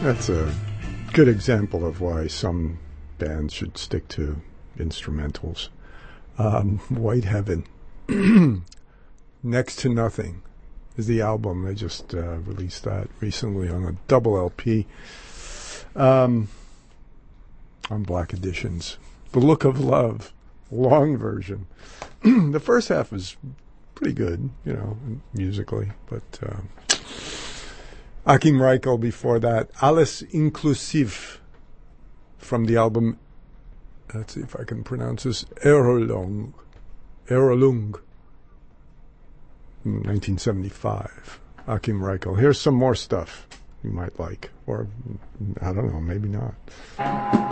That's a good example of why some bands should stick to instrumentals. White Heaven. Next to Nothing is the album. They just released that recently on a double LP on Black Editions. The Look of Love, long version. The first half is pretty good, musically, but Achim Reichel before that. Alles Inklusiv from the album, let's see if I can pronounce this, Erolung, 1975. Achim Reichel. Here's some more stuff you might like, or I don't know, maybe not.